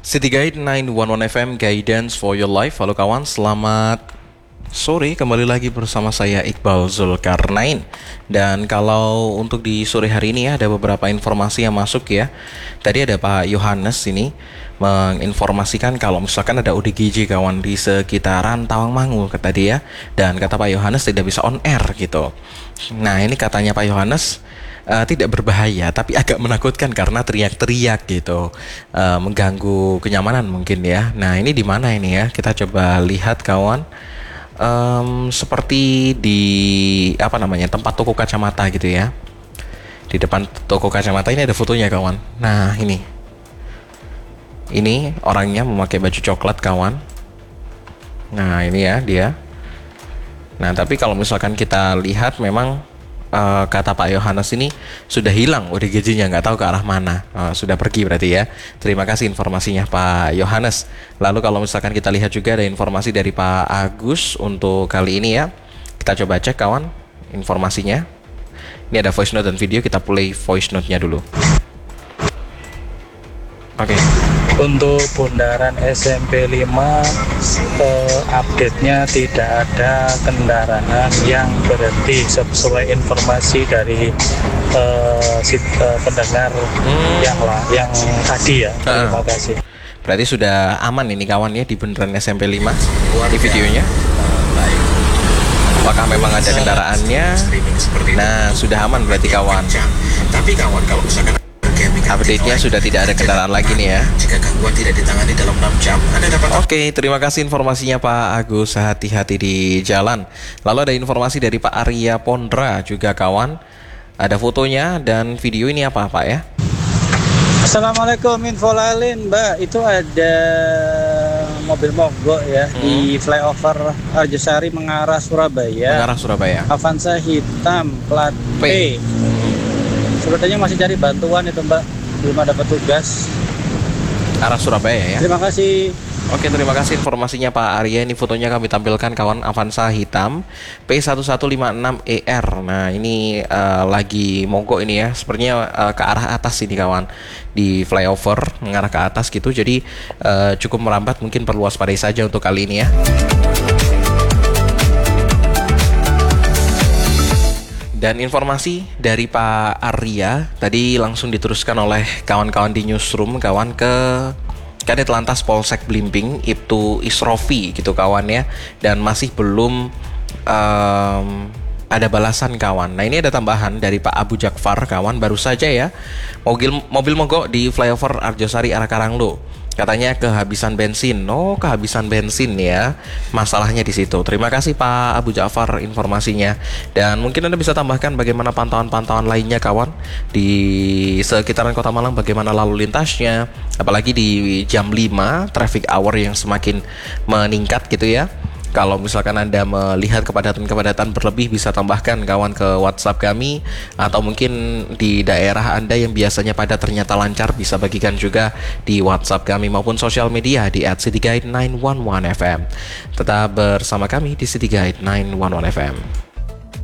City Guide 911 FM Guidance for Your Life. Halo kawan, selamat sore. Kembali lagi bersama saya Iqbal Zulkarnain. Dan kalau untuk di sore hari ini ya, ada beberapa informasi yang masuk ya. Tadi ada Pak Yohanes ini menginformasikan kalau misalkan ada ODGJ kawan di sekitaran Tawangmangu tadi ya. Dan kata Pak Yohanes tidak bisa on air gitu. Nah ini katanya Pak Yohanes tidak berbahaya tapi agak menakutkan karena teriak-teriak gitu, mengganggu kenyamanan mungkin ya. Nah ini di mana ini ya, kita coba lihat kawan. Seperti di tempat toko kacamata gitu ya. Di depan toko kacamata ini ada fotonya kawan. Nah ini orangnya memakai baju coklat kawan. Nah ini ya dia. Nah tapi kalau misalkan kita lihat memang kata Pak Yohanes ini sudah hilang ODGJ-nya, nggak tahu ke arah mana, sudah pergi berarti ya. Terima kasih informasinya Pak Yohanes. Lalu kalau misalkan kita lihat juga ada informasi dari Pak Agus untuk kali ini ya. Kita coba cek kawan informasinya. Ini ada voice note dan video, kita play voice note-nya dulu. Oke. Untuk Bundaran SMP 5 update-nya tidak ada kendaraan yang berhenti sesuai informasi dari pendengar yang tadi ya. Terima kasih. Berarti sudah aman ini kawan ya di Bundaran SMP 5 di videonya. Apakah memang ada kendaraannya? Nah sudah aman berarti kawan. Tapi kawan kalau misalkan update-nya sudah tidak ada kendaraan lagi nih ya. Jika gangguan tidak ditangani dalam 6 jam, Anda dapat. Oke, terima kasih informasinya Pak Agus. Hati-hati di jalan. Lalu ada informasi dari Pak Arya Pondra juga kawan. Ada fotonya dan video ini apa Pak ya? Assalamualaikum, info lain Mbak. Itu ada mobil mogok ya di flyover Arjosari mengarah Surabaya. Mengarah Surabaya. Avanza hitam plat P. Sepertinya masih cari bantuan itu Mbak, belum ada petugas. Arah Surabaya ya. Terima kasih. Oke, terima kasih informasinya Pak Arya. Ini fotonya kami tampilkan kawan, Avanza hitam P1156ER. Nah ini lagi mogok ini ya. Sepertinya ke arah atas ini kawan, di flyover mengarah ke atas gitu. Jadi cukup merambat, mungkin perlu waspadai saja untuk kali ini ya. Dan informasi dari Pak Arya tadi langsung diteruskan oleh kawan-kawan di newsroom kawan ke Kadit Lantas Polsek Blimbing, Ibtu Isrofi gitu kawan ya. Dan masih belum ada balasan kawan. Nah ini ada tambahan dari Pak Abu Jakfar kawan, baru saja ya. Mobil mogok di flyover Arjosari arah Karanglo. Katanya kehabisan bensin. Oh, kehabisan bensin ya. Masalahnya di situ. Terima kasih Pak Abu Ja'far informasinya. Dan mungkin Anda bisa tambahkan bagaimana pantauan-pantauan lainnya kawan di sekitaran Kota Malang, bagaimana lalu lintasnya, apalagi di jam 5 traffic hour yang semakin meningkat gitu ya. Kalau misalkan Anda melihat kepadatan-kepadatan berlebih, bisa tambahkan kawan ke WhatsApp kami. Atau mungkin di daerah Anda yang biasanya padat ternyata lancar, bisa bagikan juga di WhatsApp kami maupun sosial media di @cityguide911fm. Tetap bersama kami di City Guide 911 FM.